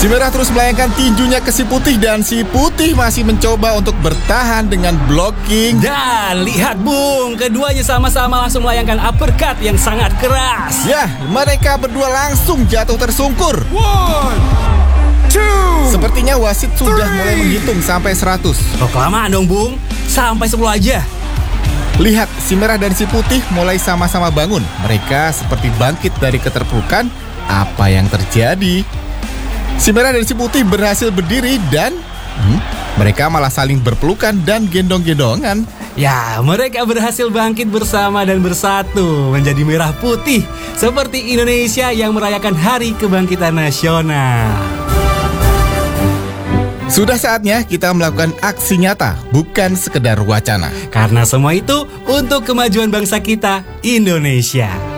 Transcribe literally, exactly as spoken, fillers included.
Si merah terus melayangkan tinjunya ke si putih dan si putih masih mencoba untuk bertahan dengan blocking. Dan lihat Bung, keduanya sama-sama langsung melayangkan uppercut yang sangat keras. Ya, mereka berdua langsung jatuh tersungkur. One, two, Sepertinya wasit sudah three. mulai menghitung sampai seratus. Oh, kelamaan dong Bung, sampai sepuluh aja. Lihat, si merah dan si putih mulai sama-sama bangun. Mereka seperti bangkit dari keterpurukan. Apa yang terjadi? Si merah dan si putih berhasil berdiri dan hmm, mereka malah saling berpelukan dan gendong-gendongan. Ya, mereka berhasil bangkit bersama dan bersatu menjadi merah putih seperti Indonesia yang merayakan Hari Kebangkitan Nasional. Sudah saatnya kita melakukan aksi nyata, bukan sekedar wacana. Karena semua itu untuk kemajuan bangsa kita, Indonesia.